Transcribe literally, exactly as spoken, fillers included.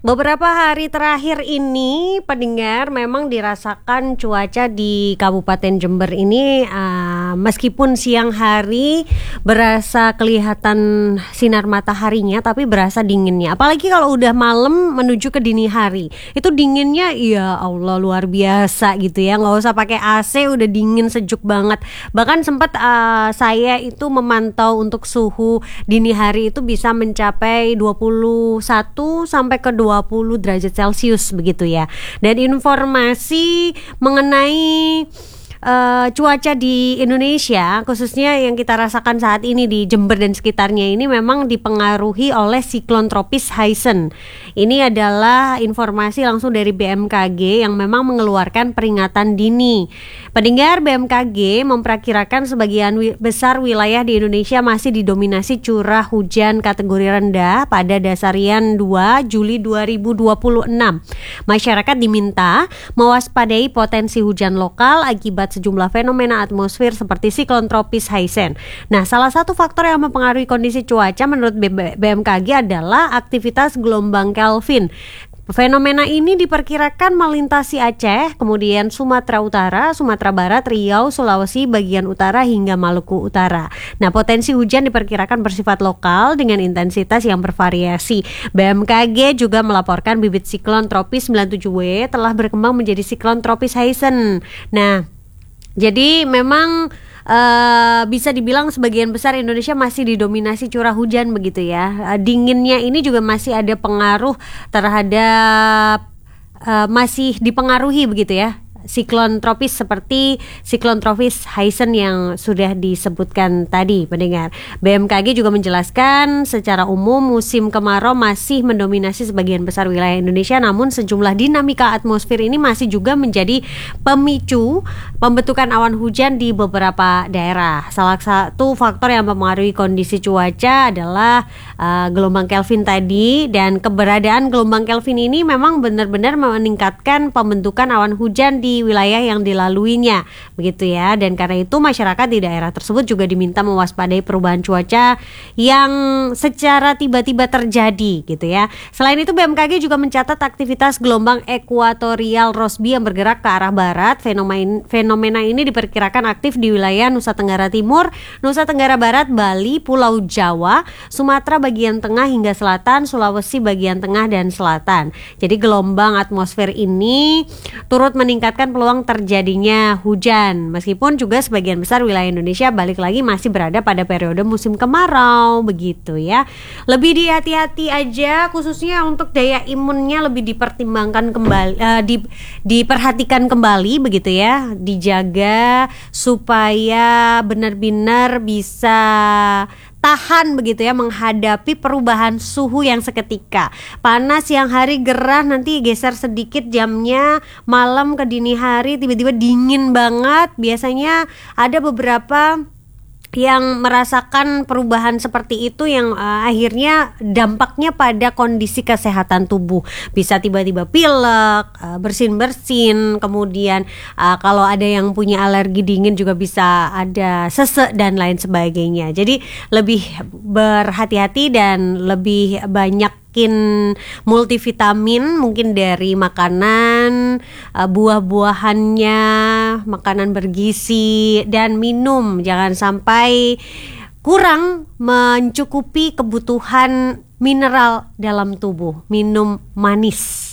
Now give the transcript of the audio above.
Beberapa hari terakhir ini pendengar memang dirasakan cuaca di Kabupaten Jember ini uh, meskipun siang hari berasa kelihatan sinar mataharinya tapi berasa dinginnya. Apalagi kalau udah malam menuju ke dini hari. Itu dinginnya ya Allah luar biasa gitu ya. Nggak usah pakai A C udah dingin sejuk banget. Bahkan sempat uh, saya itu memantau untuk suhu dini hari itu bisa mencapai dua puluh satu sampai ke dua puluh derajat Celcius begitu ya. Dan informasi mengenai uh, cuaca di Indonesia khususnya yang kita rasakan saat ini di Jember dan sekitarnya ini memang dipengaruhi oleh siklon tropis Haisen. Ini adalah informasi langsung dari B M K G yang memang mengeluarkan peringatan dini. Pendengar, B M K G memperkirakan sebagian wi- besar wilayah di Indonesia masih didominasi curah hujan kategori rendah pada dasarian dua Juli dua ribu dua puluh enam. Masyarakat diminta mewaspadai potensi hujan lokal akibat sejumlah fenomena atmosfer seperti siklon tropis Haisen. Nah, salah satu faktor yang mempengaruhi kondisi cuaca menurut B M K G adalah aktivitas gelombang Kelvin. Fenomena ini diperkirakan melintasi Aceh, kemudian Sumatera Utara, Sumatera Barat, Riau, Sulawesi bagian utara hingga Maluku Utara. Nah, potensi hujan diperkirakan bersifat lokal dengan intensitas yang bervariasi. B M K G juga melaporkan bibit siklon tropis sembilan puluh tujuh W telah berkembang menjadi siklon tropis Haisen. Nah, jadi memang Uh, bisa dibilang sebagian besar Indonesia masih didominasi curah hujan begitu ya. Uh, dinginnya ini juga masih ada pengaruh terhadap uh, masih dipengaruhi begitu ya siklon tropis seperti siklon tropis Haisen yang sudah disebutkan tadi pendengar. B M K G juga menjelaskan secara umum musim kemarau masih mendominasi sebagian besar wilayah Indonesia, namun sejumlah dinamika atmosfer ini masih juga menjadi pemicu pembentukan awan hujan di beberapa daerah. Salah satu faktor yang mempengaruhi kondisi cuaca adalah uh, gelombang Kelvin tadi, dan keberadaan gelombang Kelvin ini memang benar-benar meningkatkan pembentukan awan hujan di wilayah yang dilaluinya begitu ya. Dan karena itu masyarakat di daerah tersebut juga diminta mewaspadai perubahan cuaca yang secara tiba-tiba terjadi gitu ya. Selain itu B M K G juga mencatat aktivitas gelombang ekuatorial Rossby yang bergerak ke arah barat. Fenomena, fenomena ini diperkirakan aktif di wilayah Nusa Tenggara Timur, Nusa Tenggara Barat, Bali, Pulau Jawa, Sumatera bagian tengah hingga selatan, Sulawesi bagian tengah dan selatan. Jadi gelombang atmosfer ini turut meningkatkan peluang terjadinya hujan, meskipun juga sebagian besar wilayah Indonesia balik lagi masih berada pada periode musim kemarau begitu ya. Lebih dihati-hati aja, khususnya untuk daya imunnya lebih dipertimbangkan kembali, uh, di, diperhatikan kembali begitu ya, dijaga supaya benar-benar bisa tahan begitu ya menghadapi perubahan suhu yang seketika. Panas siang hari gerah, nanti geser sedikit jamnya, malam ke dini hari tiba-tiba dingin banget. Biasanya ada beberapa yang merasakan perubahan seperti itu yang uh, akhirnya dampaknya pada kondisi kesehatan tubuh. Bisa tiba-tiba pilek, uh, bersin-bersin, kemudian uh, kalau ada yang punya alergi dingin juga bisa ada sesek dan lain sebagainya. Jadi lebih berhati-hati dan lebih banyak multivitamin mungkin dari makanan, uh, buah-buahannya, makanan bergizi, dan minum. Jangan sampai kurang mencukupi kebutuhan mineral dalam tubuh. Minum manis